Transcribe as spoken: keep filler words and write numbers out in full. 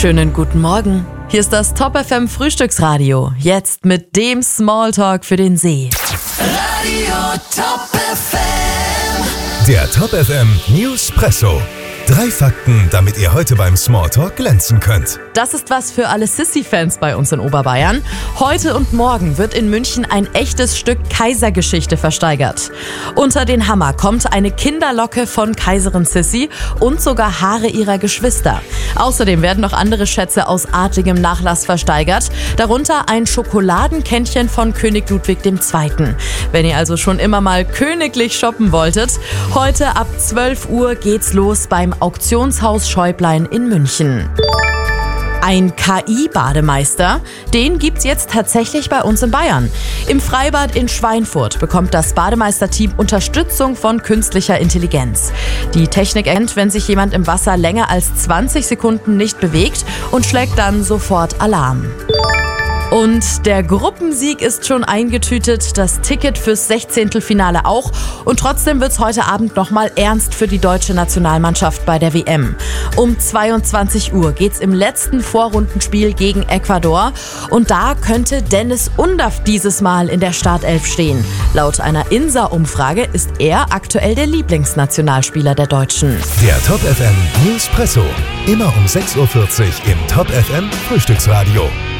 Schönen guten Morgen. Hier ist das Top F M Frühstücksradio. Jetzt mit dem Smalltalk für den See. Radio Top F M. Der Top F M Newspresso. Drei Fakten, damit ihr heute beim Smalltalk glänzen könnt. Das ist was für alle Sissy-Fans bei uns in Oberbayern. Heute und morgen wird in München ein echtes Stück Kaisergeschichte versteigert. Unter den Hammer kommt eine Kinderlocke von Kaiserin Sissi und sogar Haare ihrer Geschwister. Außerdem werden noch andere Schätze aus adligem Nachlass versteigert, darunter ein Schokoladenkännchen von König Ludwig der Zweite. Wenn ihr also schon immer mal königlich shoppen wolltet, heute ab zwölf Uhr geht's los beim Auktionshaus Schäublein in München. Ein K I-Bademeister, den gibt's jetzt tatsächlich bei uns in Bayern. Im Freibad in Schweinfurt bekommt das Bademeisterteam Unterstützung von künstlicher Intelligenz. Die Technik erkennt, wenn sich jemand im Wasser länger als zwanzig Sekunden nicht bewegt und schlägt dann sofort Alarm. Und der Gruppensieg ist schon eingetütet, das Ticket fürs Sechzehntelfinale auch. Und trotzdem wird's heute Abend nochmal ernst für die deutsche Nationalmannschaft bei der W M. Um zweiundzwanzig Uhr geht's im letzten Vorrundenspiel gegen Ecuador. Und da könnte Dennis Undaff dieses Mal in der Startelf stehen. Laut einer I N S A-Umfrage ist er aktuell der Lieblingsnationalspieler der Deutschen. Der Top F M Newspresso. Immer um sechs Uhr vierzig im Top F M Frühstücksradio.